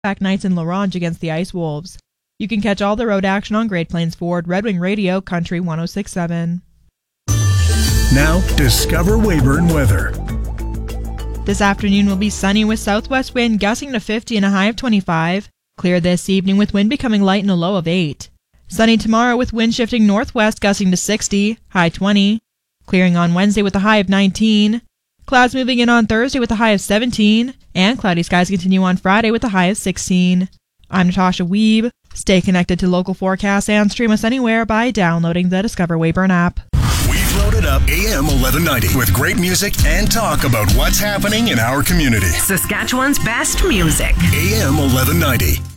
back nights in La Ronge against the Ice Wolves. You can catch all the road action on Great Plains Ford, Red Wing Radio, Country 106.7. Now, discover Weyburn weather. This afternoon will be sunny with southwest wind gusting to 50 and a high of 25. Clear this evening with wind becoming light and a low of 8. Sunny tomorrow with wind shifting northwest gusting to 60, high 20. Clearing on Wednesday with a high of 19. Clouds moving in on Thursday with a high of 17. And cloudy skies continue on Friday with a high of 16. I'm Natasha Weeb. Stay connected to local forecasts and stream us anywhere by downloading the Discover Weyburn app. We've loaded up AM 1190 with great music and talk about what's happening in our community. Saskatchewan's best music. AM 1190.